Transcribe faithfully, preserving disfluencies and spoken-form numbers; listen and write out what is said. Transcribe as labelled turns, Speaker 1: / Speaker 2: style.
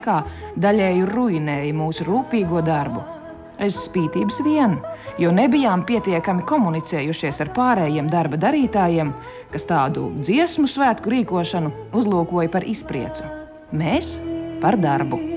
Speaker 1: kā daļēji ruinēja mūsu rūpīgo darbu. Aiz spītības vien, jo nebijām pietiekami komunicējušies ar pārējiem darba darītājiem, kas tādu dziesmu svētku rīkošanu uzlūkoja par izpriecu. Mēs par darbu.